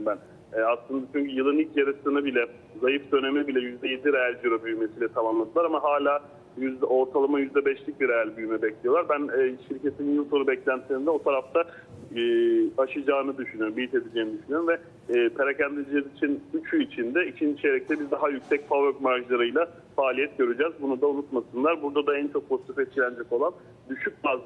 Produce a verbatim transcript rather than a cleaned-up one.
ben. E, aslında çünkü yılın ilk yarısını bile, zayıf dönemi bile yüzde yedi reel ciro büyümesiyle tamamladılar ama hala yüzde, ortalama yüzde beşlik bir reel büyüme bekliyorlar. Ben e, şirketin yıl sonu beklentilerinde o tarafta e, aşacağını düşünüyorum, beat edeceğini düşünüyorum ve e, perakendeciler için üçü içinde ikinci çeyrekte biz daha yüksek forward marjlarıyla faaliyet göreceğiz. Bunu da unutmasınlar. Burada da en çok pozitif etkilenecek olan düşük bazı